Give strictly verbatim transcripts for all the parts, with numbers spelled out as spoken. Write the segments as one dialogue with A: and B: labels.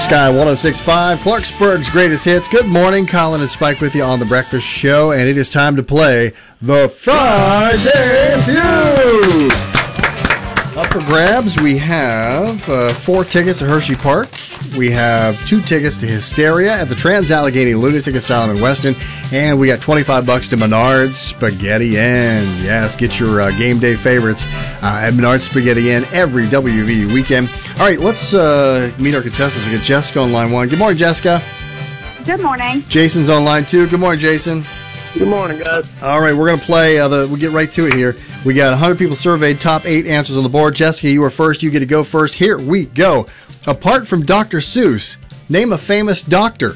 A: Sky one oh six point five, Clarksburg's greatest hits. Good morning, Colin and Spike with you on The Breakfast Show, and it is time to play the Friday Feud. Up for grabs, we have uh, four tickets to Hershey Park. We have two tickets to Hysteria at the Trans-Allegheny Lunatic Asylum in Weston, and we got twenty-five bucks to Menards Spaghetti Inn. Yes, get your uh, game day favorites uh, at Menards Spaghetti Inn every W V U weekend. All right, let's uh, meet our contestants. We got Jessica on line one. Good morning, Jessica.
B: Good morning.
A: Jason's on line two. Good morning, Jason.
C: Good morning, guys.
A: All right, we're going to play. Uh, the, we'll get right to it here. We got one hundred people surveyed, top eight answers on the board. Jessica, you were first. You get to go first. Here we go. Apart from Doctor Seuss, name a famous doctor.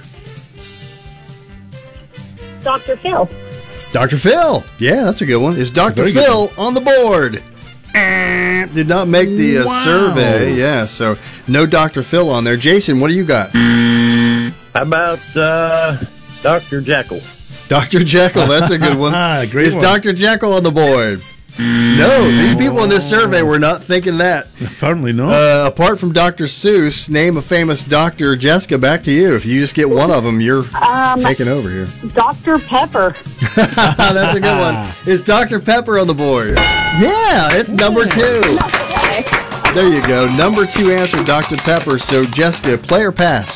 B: Doctor Phil.
A: Doctor Phil. Yeah, that's a good one. Is Doctor Phil on the board? Did not make the uh,
C: Wow.
A: survey. Yeah, so no Doctor Phil on there. Jason, what do you got?
C: How about uh, Doctor Jekyll?
A: Doctor Jekyll, that's a good one.
D: Great
A: Is
D: one.
A: Doctor Jekyll on the board? No, these people in this survey were not thinking that.
D: Apparently not.
A: Uh, apart from Doctor Seuss, name a famous doctor. Jessica, back to you. If you just get one of them, you're
B: Um,
A: taking over here.
B: Doctor Pepper.
A: That's a good one. Is Doctor Pepper on the board? Yeah, it's number two. There you go. Number two answer, Doctor Pepper. So, Jessica, play or pass?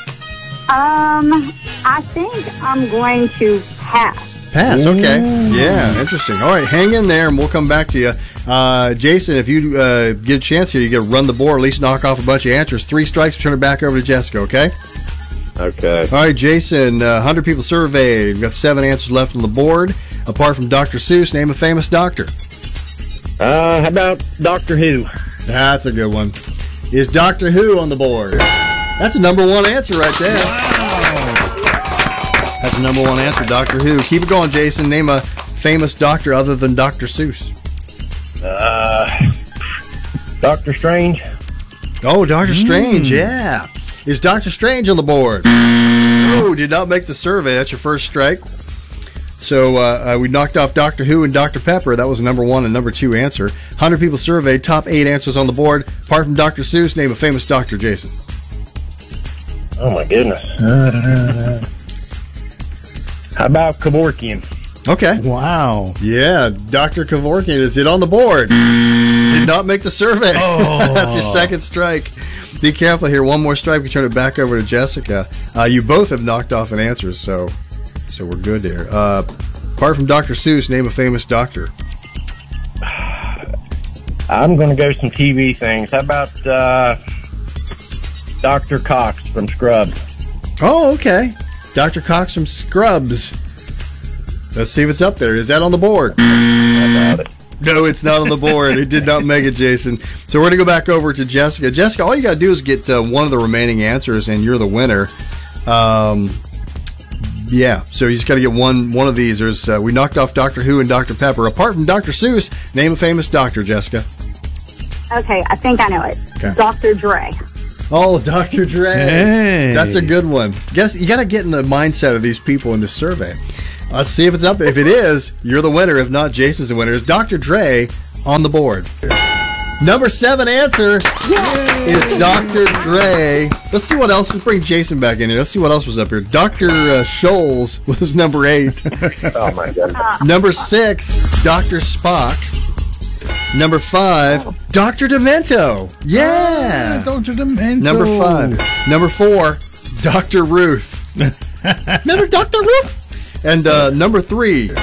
B: Um, I think I'm going to pass.
A: Pass, okay. Yeah, interesting. All right, hang in there, and we'll come back to you. Uh, Jason, if you uh, get a chance here, you get to run the board, at least knock off a bunch of answers. Three strikes, turn it back over to Jessica, okay?
C: Okay.
A: All right, Jason, uh, one hundred people surveyed. We've got seven answers left on the board. Apart from Doctor Seuss, name a famous doctor.
C: Uh, how about Doctor Who?
A: That's a good one. Is Doctor Who on the board? That's a number one answer right there. That's a number one answer, Doctor Who. Keep it going, Jason. Name a famous doctor other than Doctor Seuss.
C: Uh, Doctor Strange?
A: Oh, Doctor Strange, yeah. Is Doctor Strange on the board? Oh, did not make the survey. That's your first strike. So uh, uh, we knocked off Doctor Who and Doctor Pepper. That was number one and number two answer. one hundred people surveyed, top eight answers on the board. Apart from Doctor Seuss, name a famous doctor, Jason.
C: Oh, my goodness. Uh, how about Kevorkian?
A: Okay.
D: Wow.
A: Yeah, Doctor Kevorkian. Is it on the board? Did not make the survey.
D: Oh.
A: That's your second strike. Be careful here. One more strike. We turn it back over to Jessica. Uh, you both have knocked off an answer, so so we're good here. Uh, apart from Doctor Seuss, name a famous doctor.
C: I'm going to go some T V things. How about uh, Doctor Cox from Scrubs?
A: Oh, okay. Doctor Cox from Scrubs. Let's see if it's up there. Is that on the board?
C: How about it?
A: No, it's not on the board. It did not make it, Jason. So we're going to go back over to Jessica. Jessica, all you got to do is get uh, one of the remaining answers, and you're the winner. Um, yeah, so you just got to get one one of these. There's uh, we knocked off Doctor Who and Doctor Pepper. Apart from Doctor Seuss, name a famous doctor, Jessica.
B: Okay, I think I know it.
A: Okay.
B: Doctor Dre.
A: Oh, Doctor Dre.
D: Hey.
A: That's a good one. Guess you got to get in the mindset of these people in this survey. Let's see if it's up there. If it is, you're the winner. If not, Jason's the winner. Is Doctor Dre on the board? Number seven answer is Doctor Dre. Let's see what else. Let's bring Jason back in here. Let's see what else was up here. Doctor Uh, Scholes was number eight.
C: Oh, my goodness.
A: Number six, Doctor Spock. Number five, Doctor Demento. Yeah.
D: Doctor Demento.
A: Number five. Number four, Doctor Ruth. Remember Doctor Ruth? And uh, number three,